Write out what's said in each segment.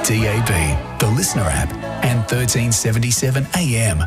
DAB, the Listener app, and 1377 AM.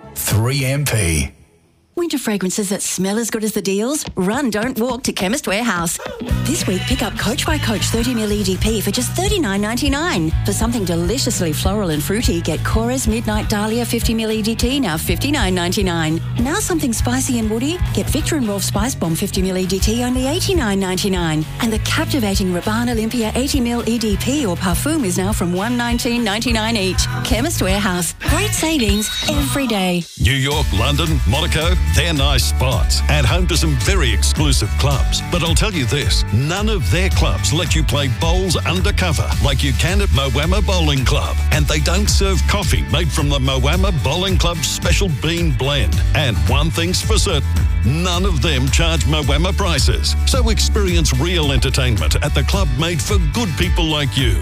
3MP. Winter fragrances that smell as good as the deals? Run, don't walk to Chemist Warehouse. This week, pick up Coach by Coach 30ml EDP for just $39.99. For something deliciously floral and fruity, get Cora's Midnight Dahlia 50ml EDT, now $59.99. Now something spicy and woody, get Victor and Rolf Spice Bomb 50ml EDT, only $89.99. And the captivating Rabanne Olympia 80ml EDP or Parfum is now from $119.99 each. Chemist Warehouse. Great savings every day. New York, London, Monaco, they're nice spots and home to some very exclusive clubs. But I'll tell you this, none of their clubs let you play bowls undercover like you can at Moama Bowling Club. And they don't serve coffee made from the Moama Bowling Club's special bean blend. And one thing's for certain, none of them charge Moama prices. So experience real entertainment at the club made for good people like you.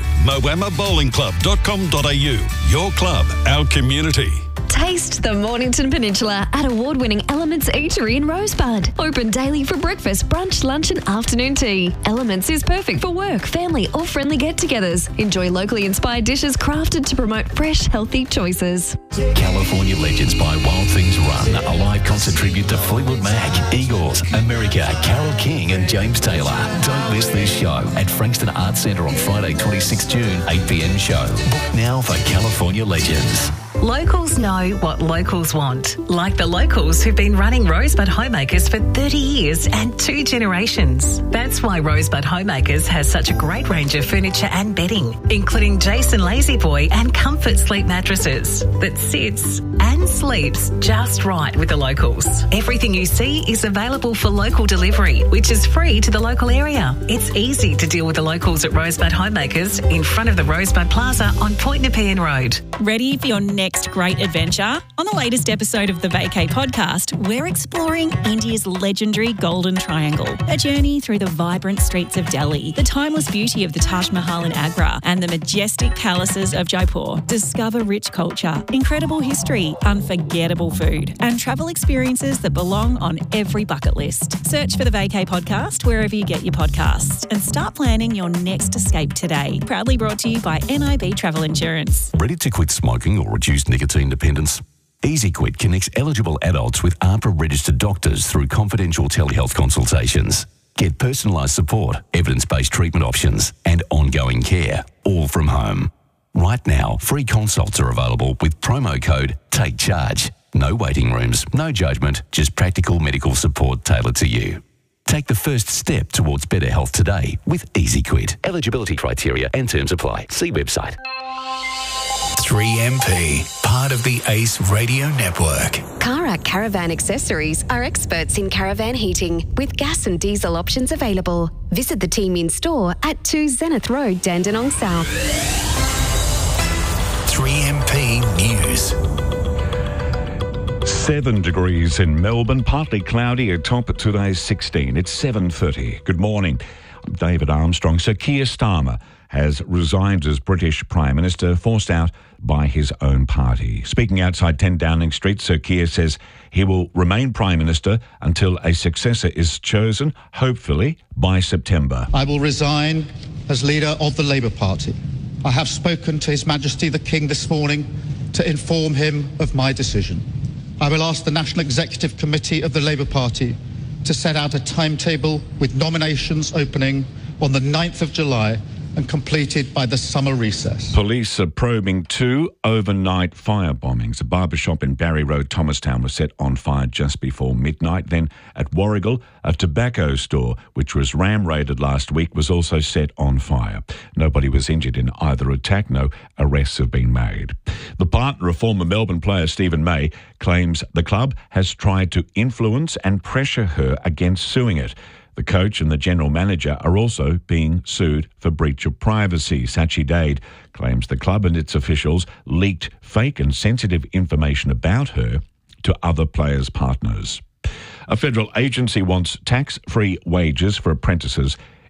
MoamaBowlingClub.com.au. Your club, our community. Taste the Mornington Peninsula at award-winning Elements Eatery in Rosebud. Open daily for breakfast, brunch, lunch and afternoon tea. Elements is perfect for work, family or friendly get-togethers. Enjoy locally inspired dishes crafted to promote fresh, healthy choices. California Legends by Wild Things Run, a live concert tribute to Fleetwood Mac, Eagles, America, Carole King and James Taylor. Don't miss this show at Frankston Arts Centre on Friday, 26 June, 8pm show. Book now for California Legends. Locals know what locals want, like the locals who've been running Rosebud Homemakers for 30 years and 2 generations. That's why Rosebud Homemakers has such a great range of furniture and bedding, including Jason Lazy Boy and Comfort Sleep mattresses that sits and sleeps just right with the locals. Everything you see is available for local delivery, which is free to the local area. It's easy to deal with the locals at Rosebud Homemakers in front of the Rosebud Plaza on Point Nepean Road. Ready for your next great adventure? On the latest episode of the Vacay podcast, we're exploring India's legendary Golden Triangle, a journey through the vibrant streets of Delhi, the timeless beauty of the Taj Mahal in Agra, and the majestic palaces of Jaipur. Discover rich culture, incredible history, unforgettable food, and travel experiences that belong on every bucket list. Search for the Vacay podcast wherever you get your podcasts and start planning your next escape today. Proudly brought to you by NIB Travel Insurance. Ready to quit smoking or reduce nicotine dependence? EasyQuit connects eligible adults with AHPRA-registered doctors through confidential telehealth consultations. Get personalised support, evidence-based treatment options, and ongoing care, all from home. Right now, free consults are available with promo code TAKECHARGE. No waiting rooms, no judgment, just practical medical support tailored to you. Take the first step towards better health today with EasyQuit. Eligibility criteria and terms apply. See website. 3MP, part of the ACE Radio Network. Karak Caravan Accessories are experts in caravan heating with gas and diesel options available. Visit the team in store at 2 Zenith Road, Dandenong South. 3MP News. 7 degrees in Melbourne, partly cloudy, a top at today's 16. It's 7:30. Good morning. I'm David Armstrong. Sir Keir Starmer has resigned as British Prime Minister, forced out by his own party. Speaking outside 10 Downing Street, Sir Keir says he will remain Prime Minister until a successor is chosen, hopefully by September. I will resign as leader of the Labour Party. I have spoken to His Majesty the King this morning to inform him of my decision. I will ask the National Executive Committee of the Labour Party to set out a timetable with nominations opening on the 9th of July and completed by the summer recess. Police are probing 2 overnight fire bombings. A barbershop in Barry Road, Thomastown, was set on fire just before midnight. Then at Warrigal, a tobacco store, which was ram-raided last week, was also set on fire. Nobody was injured in either attack. No arrests have been made. The partner of former Melbourne player Stephen May claims the club has tried to influence and pressure her against suing it. The coach and the general manager are also being sued for breach of privacy. Sachi Dade claims the club and its officials leaked fake and sensitive information about her to other players' partners. A federal agency wants tax-free wages for apprentices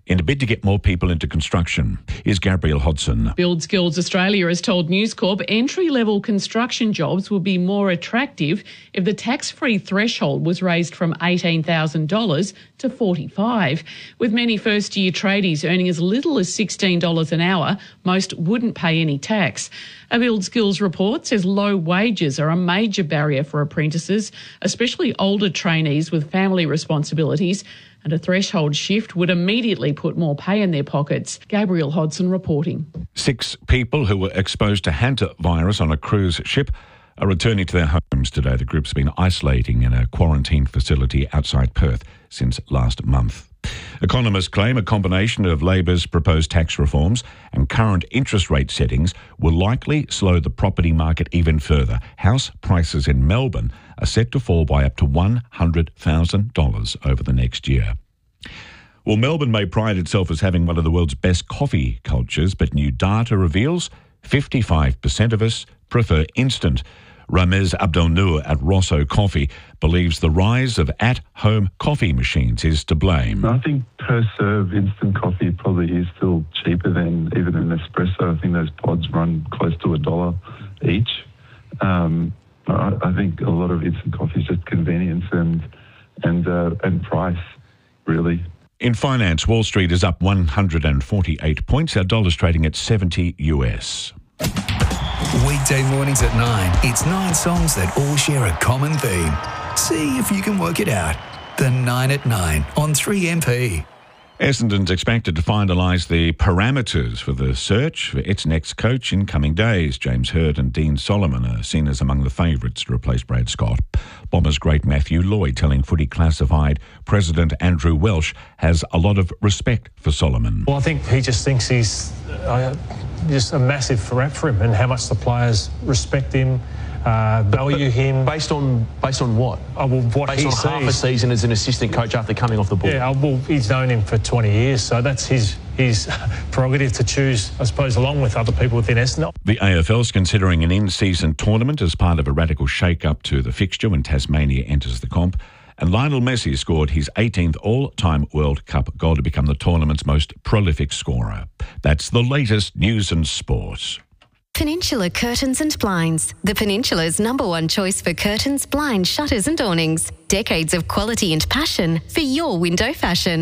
in a bid to get more people into construction. Here's Gabrielle Hodson. Build Skills Australia has told News Corp entry-level construction jobs will be more attractive if the tax-free threshold was raised from $18,000 to $45,000. With many first-year tradies earning as little as $16 an hour, most wouldn't pay any tax. A Build Skills report says low wages are a major barrier for apprentices, especially older trainees with family responsibilities, and a threshold shift would immediately put more pay in their pockets. Gabrielle Hodson reporting. 6 people who were exposed to hantavirus on a cruise ship are returning to their homes today. The group's been isolating in a quarantine facility outside Perth since last month. Economists claim a combination of Labor's proposed tax reforms and current interest rate settings will likely slow the property market even further. House prices in Melbourne are set to fall by up to $100,000 over the next year. Well, Melbourne may pride itself as having one of the world's best coffee cultures, but new data reveals 55% of us prefer instant. Ramez Abdelnour at Rosso Coffee believes the rise of at-home coffee machines is to blame. I think per serve instant coffee probably is still cheaper than even an espresso. I think those pods run close to $1 each. I think a lot of instant coffee is just convenience and price, really. In finance, Wall Street is up 148 points. Our dollar's trading at 70 US. Weekday mornings at 9. It's 9 songs that all share a common theme. See if you can work it out. The 9 at 9 on 3MP. Essendon's expected to finalise the parameters for the search for its next coach in coming days. James Hird and Dean Solomon are seen as among the favourites to replace Brad Scott. Bombers great Matthew Lloyd telling Footy Classified President Andrew Welsh has a lot of respect for Solomon. Well, I think he just thinks he's just a massive threat for him, and how much the players respect him, value him. Based on what? What based he on sees. Half a season as an assistant coach after coming off the board. Yeah, well, he's known him for 20 years, so that's his prerogative to choose, I suppose, along with other people within Essendon. The AFL's considering an in-season tournament as part of a radical shake-up to the fixture when Tasmania enters the comp. And Lionel Messi scored his 18th all-time World Cup goal to become the tournament's most prolific scorer. That's the latest news and sport. Peninsula Curtains and Blinds, the Peninsula's #1 choice for curtains, blinds, shutters and awnings. Decades of quality and passion for your window fashion.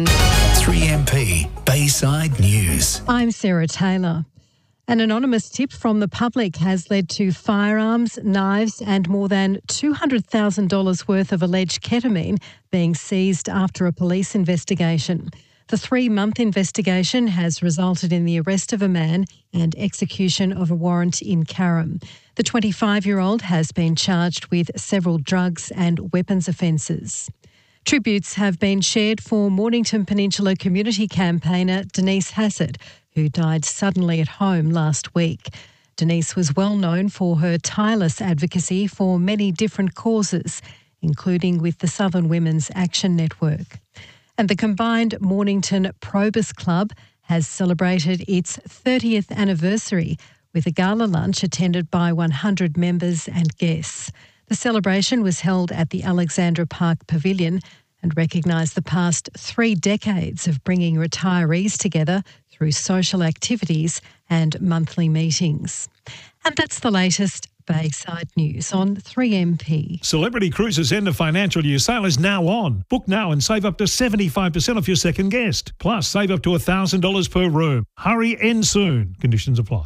3MP Bayside News. I'm Sarah Taylor. An anonymous tip from the public has led to firearms, knives and more than $200,000 worth of alleged ketamine being seized after a police investigation. The 3-month investigation has resulted in the arrest of a man and execution of a warrant in Carrum. The 25-year-old has been charged with several drugs and weapons offences. Tributes have been shared for Mornington Peninsula community campaigner Denise Hassett, who died suddenly at home last week. Denise was well known for her tireless advocacy for many different causes, including with the Southern Women's Action Network. And the combined Mornington Probus Club has celebrated its 30th anniversary with a gala lunch attended by 100 members and guests. The celebration was held at the Alexandra Park Pavilion and recognised the past 3 decades of bringing retirees together through social activities and monthly meetings. And that's the latest Bayside News on 3MP. Celebrity Cruises end of financial year sale is now on. Book now and save up to 75% off your second guest. Plus, save up to $1,000 per room. Hurry, end soon. Conditions apply.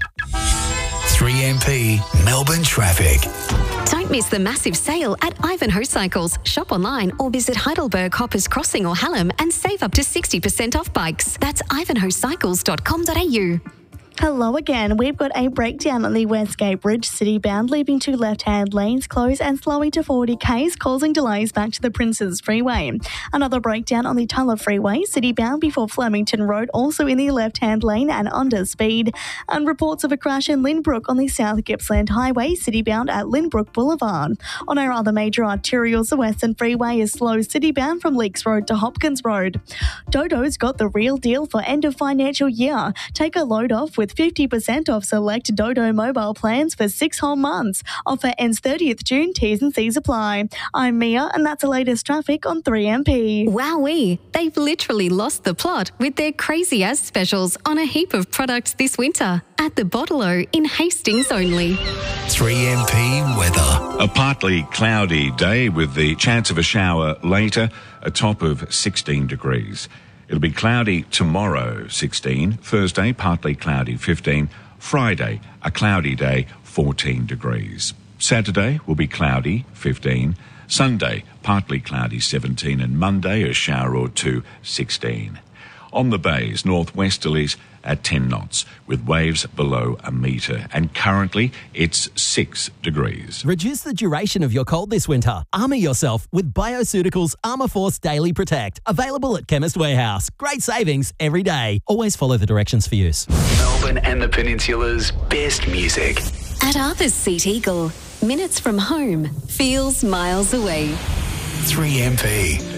3MP Melbourne Traffic. Don't miss the massive sale at Ivanhoe Cycles. Shop online or visit Heidelberg, Hoppers Crossing or Hallam and save up to 60% off bikes. That's ivanhoecycles.com.au. Hello again. We've got a breakdown on the Westgate Bridge, city-bound, leaving 2 left-hand lanes closed and slowing to 40 k's, causing delays back to the Princes Freeway. Another breakdown on the Tulla Freeway, city-bound before Flemington Road, also in the left-hand lane and under speed. And reports of a crash in Lynbrook on the South Gippsland Highway, city-bound at Lynbrook Boulevard. On our other major arterials, the Western Freeway is slow, city-bound from Leakes Road to Hopkins Road. Dodo's got the real deal for end of financial year. Take a load off with with 50% off select Dodo mobile plans for 6 whole months. Offer ends 30th June. T's and C's apply. I'm Mia, and that's the latest traffic on 3MP. Wowee, they've literally lost the plot with their crazy as specials on a heap of products this winter at the Bottle-O in Hastings only. 3MP weather. A partly cloudy day with the chance of a shower later, a top of 16 degrees. It'll be cloudy tomorrow, 16. Thursday, partly cloudy, 15. Friday, a cloudy day, 14 degrees. Saturday will be cloudy, 15. Sunday, partly cloudy, 17. And Monday, a shower or two, 16. On the bays, northwesterlies at 10 knots, with waves below a metre. And currently, it's 6 degrees. Reduce the duration of your cold this winter. Armour yourself with Bioceuticals Armour Force Daily Protect. Available at Chemist Warehouse. Great savings every day. Always follow the directions for use. Melbourne and the Peninsula's best music. At Arthur's Seat Eagle, minutes from home feels miles away. 3MP.